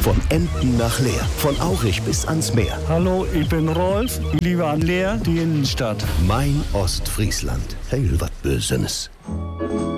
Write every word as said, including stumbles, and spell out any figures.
Von Emden nach Leer, von Aurich bis ans Meer. Hallo, ich bin Rolf. Ich liebe an Leer die Innenstadt. Mein Ostfriesland. Heil wat Bösenes.